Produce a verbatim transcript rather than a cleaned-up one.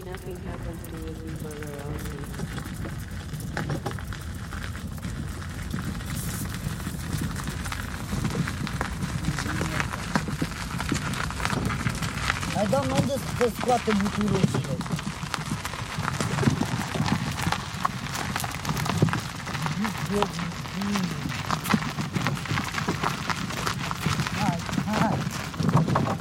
nothing happens to me as we burn around me. Hai, doamnă, unde se scoate buturușile? Eu